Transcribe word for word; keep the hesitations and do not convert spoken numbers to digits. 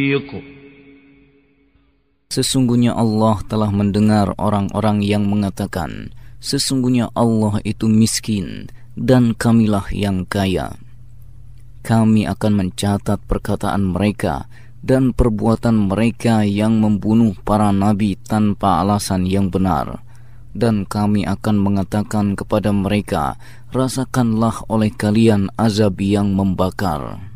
Sesungguhnya Allah telah mendengar orang-orang yang mengatakan, sesungguhnya Allah itu miskin dan kamilah yang kaya. Kami akan mencatat perkataan mereka dan perbuatan mereka yang membunuh para nabi tanpa alasan yang benar. Dan kami akan mengatakan kepada mereka, rasakanlah oleh kalian azab yang membakar.